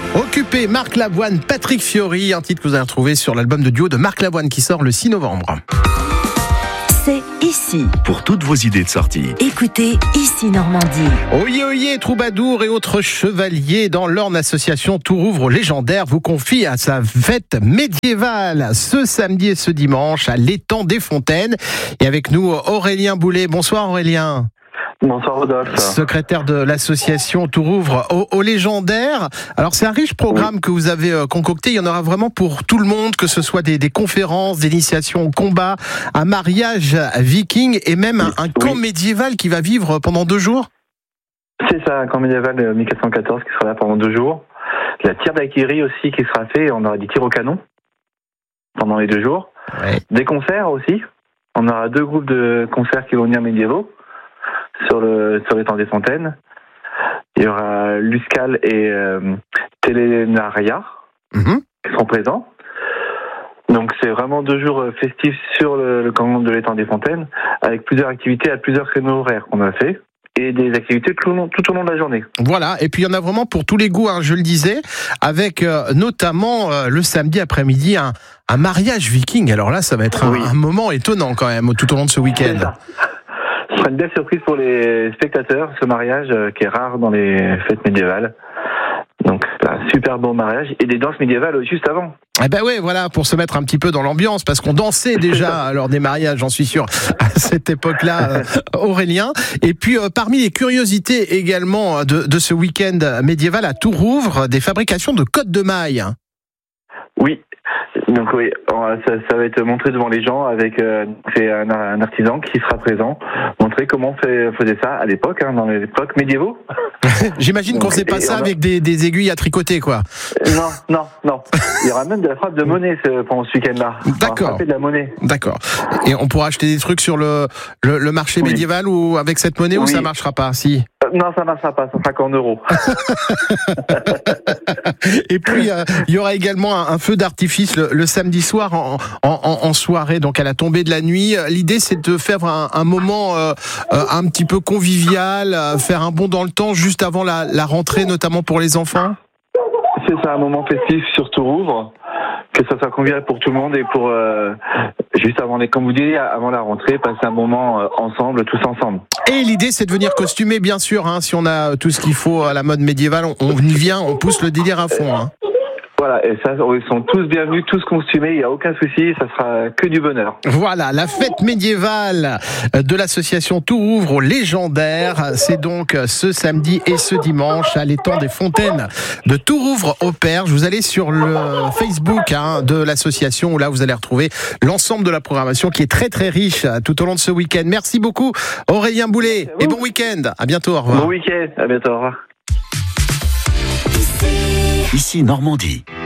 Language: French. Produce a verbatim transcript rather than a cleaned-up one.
Occupé, Marc Lavoine, Patrick Fiori, un titre que vous allez retrouver sur l'album de duo de Marc Lavoine qui sort le six novembre. C'est ici. Pour toutes vos idées de sortie. Écoutez Ici Normandie. Oyez, oyez, troubadours et autres chevaliers dans l'Orne Association Tourouvre légendaire vous confie à sa fête médiévale ce samedi et ce dimanche à l'étang des Fontaines. Et avec nous Aurélien Boulet. Bonsoir Aurélien. Bonsoir Rodolphe. Secrétaire de l'association Tourouvre au, au légendaire. Alors c'est un riche programme oui. que vous avez euh, concocté. Il y en aura vraiment pour tout le monde, que ce soit des, des conférences, des initiations au combat, un mariage viking et même un, un camp oui. médiéval qui va vivre pendant deux jours. C'est ça, un camp médiéval de mille quatre cent quatorze qui sera là pendant deux jours. La tire d'artillerie aussi qui sera fait. On aura des tirs au canon pendant les deux jours. Ouais. Des concerts aussi. On aura deux groupes de concerts qui vont venir médiévaux. Sur le sur l'étang des Fontaines, il y aura Luscal et euh, Telenaria mmh. qui seront présents. Donc c'est vraiment deux jours festifs sur le, le camp de l'étang des Fontaines, avec plusieurs activités à plusieurs créneaux horaires qu'on a fait et des activités tout au long, tout au long de la journée. Voilà, et puis il y en a vraiment pour tous les goûts, hein, je le disais, avec euh, notamment euh, le samedi après-midi un, un mariage viking. Alors là, ça va être un, oui. un moment étonnant quand même tout au long de ce week-end. Ce sera une belle surprise pour les spectateurs, ce mariage euh, qui est rare dans les fêtes médiévales. Donc, un super bon mariage et des danses médiévales juste avant. Eh ben ouais, voilà, pour se mettre un petit peu dans l'ambiance, parce qu'on dansait déjà lors des mariages, j'en suis sûr, à cette époque-là, euh, Aurélien. Et puis, euh, parmi les curiosités également de, de ce week-end médiéval à Tourouvre, des fabrications de cottes de mailles. Oui. Donc oui, ça, ça va être montré devant les gens avec euh, c'est un, un artisan qui sera présent, montrer comment on fait, faisait ça à l'époque, hein, dans les époques médiévaux. J'imagine qu'on ne sait pas ça a... avec des, des aiguilles à tricoter, quoi. Non, non, non. Il y aura même de la frappe de monnaie ce, pendant ce week-end-là. D'accord. De la monnaie. D'accord. Et on pourra acheter des trucs sur le, le, le marché oui. médiéval ou avec cette monnaie oui. ou ça marchera pas, si? Non, ça marchera pas, ça sera qu'en euros. Et puis, il euh, y aura également un, un feu d'artifice le, le samedi soir en, en, en soirée, donc à la tombée de la nuit. L'idée, c'est de faire un, un moment euh, euh, un petit peu convivial, euh, faire un bond dans le temps juste avant la, la rentrée, notamment pour les enfants. C'est ça, un moment festif sur Tourouvre, que ça soit convivial pour tout le monde et pour, euh, juste avant les, comme vous dites, avant la rentrée, passer un moment euh, ensemble, tous ensemble. Et l'idée, c'est de venir costumer, bien sûr, hein, si on a tout ce qu'il faut à la mode médiévale, on, on y vient, on pousse le délire à fond. Hein. Voilà, et ça, ils sont tous bienvenus, tous costumés, il n'y a aucun souci, ça sera que du bonheur. Voilà, la fête médiévale de l'association Tourouvre au légendaire, c'est donc ce samedi et ce dimanche à l'étang des Fontaines de Tourouvre au Perche. Vous allez sur le Facebook hein, de l'association où là vous allez retrouver l'ensemble de la programmation qui est très très riche tout au long de ce week-end. Merci beaucoup Aurélien Boulet et bon week-end. À bientôt, au revoir. Bon week-end, à bientôt, au revoir. Ici Normandie.